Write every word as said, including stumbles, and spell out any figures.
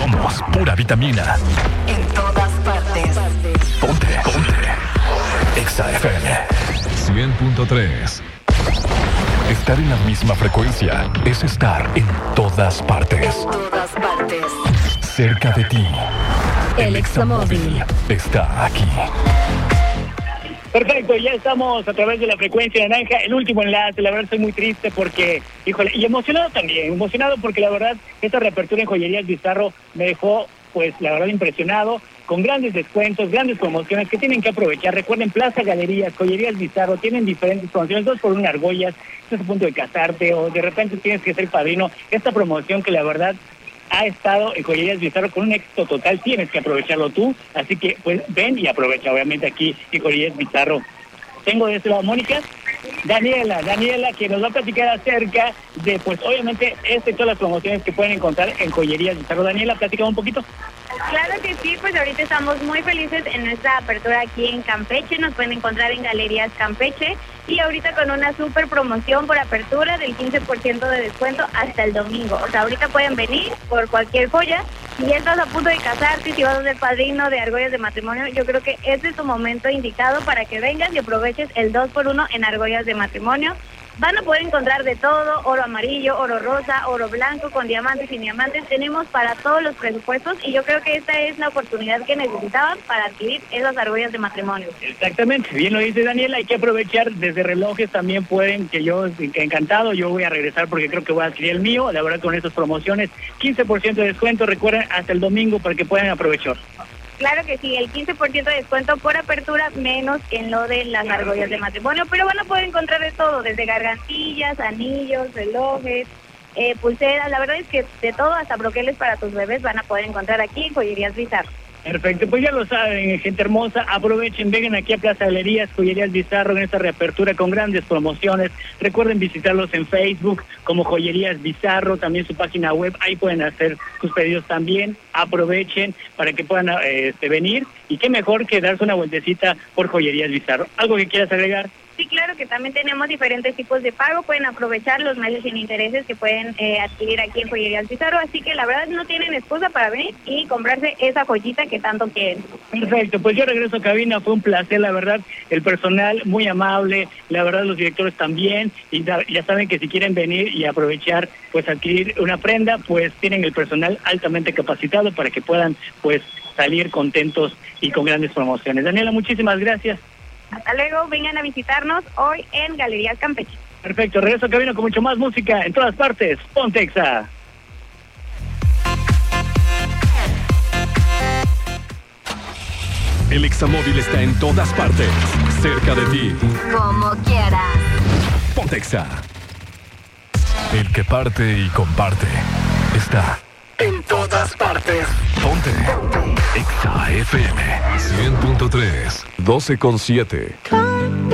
Somos pura vitamina. En todas partes. Ponte, ponte. Exa F M cien punto tres. Estar en la misma frecuencia es estar en todas partes. En todas partes. Cerca de ti. El Examóvil está aquí. Perfecto, ya estamos a través de la frecuencia naranja, el último enlace. La verdad estoy muy triste porque, híjole, y emocionado también, emocionado porque la verdad esta reapertura en Joyerías Bizarro me dejó, pues la verdad impresionado, con grandes descuentos, grandes promociones que tienen que aprovechar. Recuerden, Plaza Galerías, Joyerías Bizarro, tienen diferentes promociones, dos por una argollas, estás a punto de casarte o de repente tienes que ser padrino. Esta promoción que la verdad ha estado en Joyerías Bizarro con un éxito total, tienes que aprovecharlo tú, así que pues ven y aprovecha, obviamente aquí en Joyerías Bizarro. Tengo de este lado Mónica, Daniela, Daniela que nos va a platicar acerca de pues obviamente este y todas las promociones que pueden encontrar en Joyerías Bizarro. Daniela, platícame un poquito. Claro que sí, pues ahorita estamos muy felices en nuestra apertura aquí en Campeche, nos pueden encontrar en Galerías Campeche y ahorita con una super promoción por apertura del quince por ciento de descuento hasta el domingo. O sea, ahorita pueden venir por cualquier joya. Si ya estás a punto de casarte, si vas a ser padrino de argollas de matrimonio, yo creo que este es tu momento indicado para que vengas y aproveches el dos por uno en argollas de matrimonio. Van a poder encontrar de todo, oro amarillo, oro rosa, oro blanco, con diamantes y diamantes. Tenemos para todos los presupuestos y yo creo que esta es la oportunidad que necesitaban para adquirir esas argollas de matrimonio. Exactamente, bien lo dice Daniela, hay que aprovechar desde relojes también pueden, que yo encantado, yo voy a regresar porque creo que voy a adquirir el mío, la verdad con estas promociones, quince por ciento de descuento, recuerden, hasta el domingo para que puedan aprovechar. Claro que sí, el quince por ciento de descuento por apertura, menos en lo de las argollas de matrimonio, pero van a poder encontrar de todo, desde gargantillas, anillos, relojes, eh, pulseras, la verdad es que de todo, hasta broqueles para tus bebés van a poder encontrar aquí en Joyerías Bizarro. Perfecto, pues ya lo saben, gente hermosa, aprovechen, vengan aquí a Plaza Galerías, Joyerías Bizarro en esta reapertura con grandes promociones. Recuerden visitarlos en Facebook como Joyerías Bizarro, también su página web, ahí pueden hacer sus pedidos también. Aprovechen para que puedan este, venir y qué mejor que darse una vueltecita por Joyerías Bizarro. ¿Algo que quieras agregar? Sí, claro que también tenemos diferentes tipos de pago, pueden aprovechar los meses sin intereses que pueden eh, adquirir aquí en Joyerías Bizarro, así que la verdad no tienen excusa para venir y comprarse esa joyita que tanto quieren. Perfecto, pues yo regreso a cabina, fue un placer, la verdad, el personal muy amable, la verdad los directores también, y da, ya saben que si quieren venir y aprovechar, pues adquirir una prenda, pues tienen el personal altamente capacitado para que puedan, pues, salir contentos y con grandes promociones. Daniela, muchísimas gracias. Hasta luego, vengan a visitarnos hoy en Galerías Campeche. Perfecto, regreso a cabina con mucho más música en todas partes. Ponte Exa. El Examóvil está en todas partes, cerca de ti. Como quieras. Ponte Exa. El que parte y comparte está en todas partes. Ponte Exa F M cien punto tres, doce con siete.